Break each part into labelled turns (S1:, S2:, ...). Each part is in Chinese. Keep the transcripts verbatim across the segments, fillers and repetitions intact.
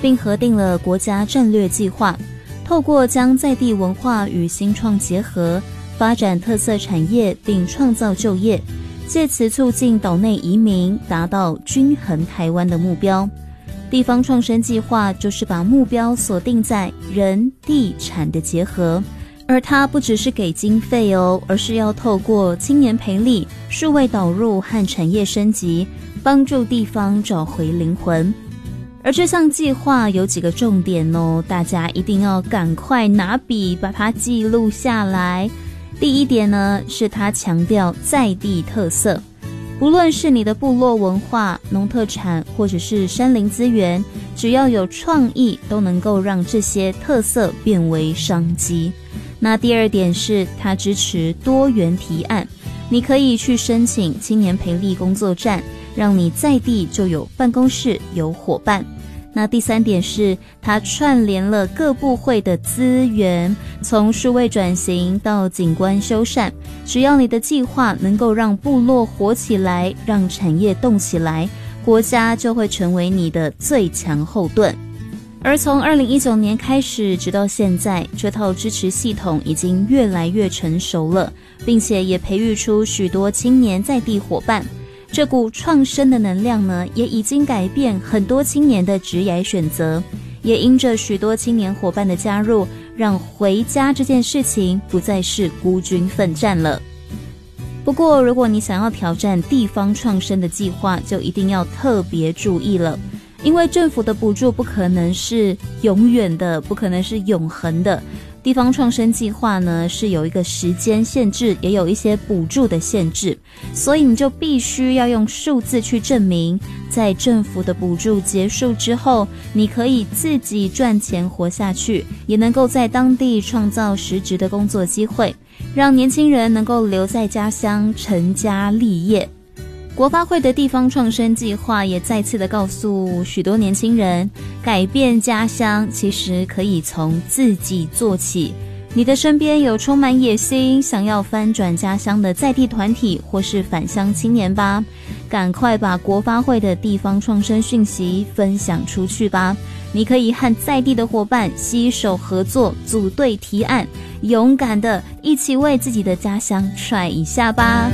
S1: 并核定了国家战略计划，透过将在地文化与新创结合，发展特色产业并创造就业，借此促进岛内移民，达到均衡台湾的目标。地方创生计划就是把目标锁定在人地产的结合，而它不只是给经费哦，而是要透过青年培力、数位导入和产业升级，帮助地方找回灵魂。而这项计划有几个重点哦，大家一定要赶快拿笔把它记录下来。第一点呢，是它强调在地特色，无论是你的部落文化、农特产或者是山林资源，只要有创意，都能够让这些特色变为商机。那第二点是它支持多元提案，你可以去申请青年培力工作站，让你在地就有办公室有伙伴。那第三点是它串联了各部会的资源，从数位转型到景观修缮，只要你的计划能够让部落活起来，让产业动起来，国家就会成为你的最强后盾。而从二零一九年开始直到现在，这套支持系统已经越来越成熟了，并且也培育出许多青年在地伙伴。这股创生的能量呢，也已经改变很多青年的职业选择，也因着许多青年伙伴的加入，让回家这件事情不再是孤军奋战了。不过如果你想要挑战地方创生的计划，就一定要特别注意了，因为政府的补助不可能是永远的，不可能是永恒的。地方创生计划呢，是有一个时间限制，也有一些补助的限制，所以你就必须要用数字去证明，在政府的补助结束之后，你可以自己赚钱活下去，也能够在当地创造实质的工作机会，让年轻人能够留在家乡成家立业。国发会的地方创生计划也再次的告诉许多年轻人，改变家乡其实可以从自己做起。你的身边有充满野心想要翻转家乡的在地团体或是返乡青年吧，赶快把国发会的地方创生讯息分享出去吧。你可以和在地的伙伴携手合作，组队提案，勇敢的一起为自己的家乡try一下吧。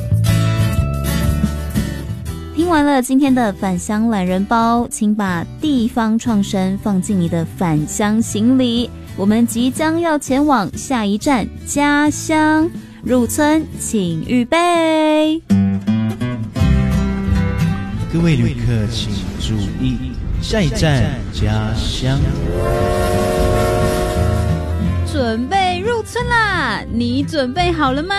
S1: 听完了今天的返乡懒人包，请把地方创生放进你的返乡行李，我们即将要前往下一站家乡，入村请预备。
S2: 各位旅客请注意，下一站家乡。
S3: 准备入村啦，你准备好了吗？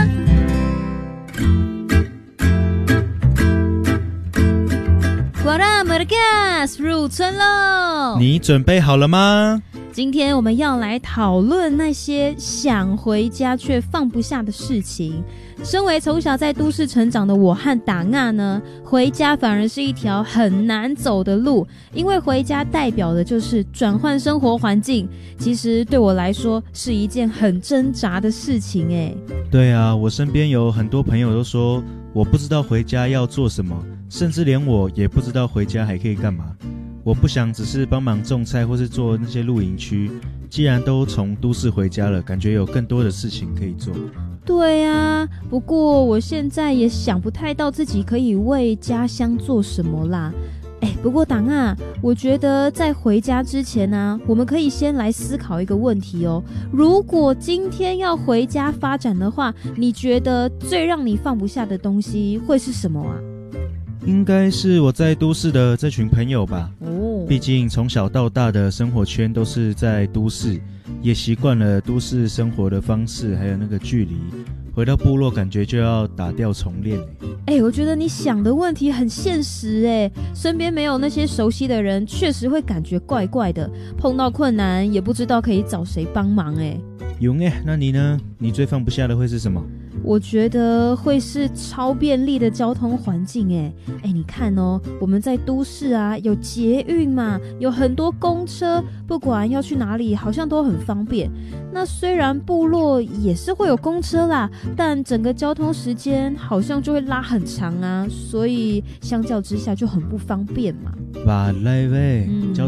S3: 入村喽！
S2: 你准备好了吗？
S3: 今天我们要来讨论那些想回家却放不下的事情。身为从小在都市成长的我和达娜呢，回家反而是一条很难走的路，因为回家代表的就是转换生活环境，其实对我来说是一件很挣扎的事情耶。
S2: 对啊，我身边有很多朋友都说我不知道回家要做什么，甚至连我也不知道回家还可以干嘛。我不想只是帮忙种菜或是做那些露营区，既然都从都市回家了，感觉有更多的事情可以做。
S3: 对啊，不过我现在也想不太到自己可以为家乡做什么啦。哎，不过党啊，我觉得在回家之前啊，我们可以先来思考一个问题哦。如果今天要回家发展的话，你觉得最让你放不下的东西会是什么啊？
S2: 应该是我在都市的这群朋友吧。哦，毕竟从小到大的生活圈都是在都市，也习惯了都市生活的方式，还有那个距离。回到部落感觉就要打掉重练。
S3: 哎、欸，我觉得你想的问题很现实哎，身边没有那些熟悉的人，确实会感觉怪怪的，碰到困难也不知道可以找谁帮忙哎。
S2: 勇哎，那你呢？你最放不下的会是什么？
S3: 我觉得会是超便利的交通环境耶。哎，你看哦，我们在都市啊，有捷运嘛，有很多公车，不管要去哪里好像都很方便。那虽然部落也是会有公车啦，但整个交通时间好像就会拉很长啊，所以相较之下就很不方便嘛。
S2: 吧来喂，交